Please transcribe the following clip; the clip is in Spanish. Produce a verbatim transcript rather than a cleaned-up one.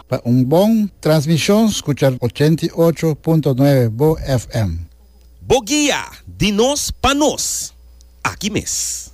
Para un buen transmisión, escuchar ochenta y ocho punto nueve Bo F M. Boguía, dinos panos. Aquí mes.